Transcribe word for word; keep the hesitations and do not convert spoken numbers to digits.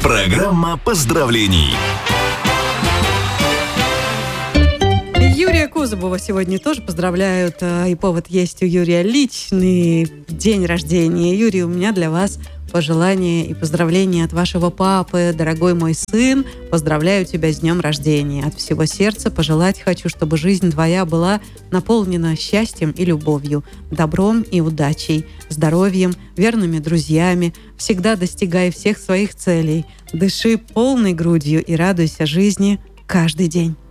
Программа поздравлений. Юрия Кузубова сегодня тоже поздравляют. И повод есть у Юрия личный день рождения. Юрий, у меня для вас пожелания и поздравления от вашего папы. Дорогой мой сын, поздравляю тебя с днем рождения. От всего сердца пожелать хочу, чтобы жизнь твоя была наполнена счастьем и любовью, добром и удачей, здоровьем, верными друзьями. Всегда достигай всех своих целей. Дыши полной грудью и радуйся жизни каждый день.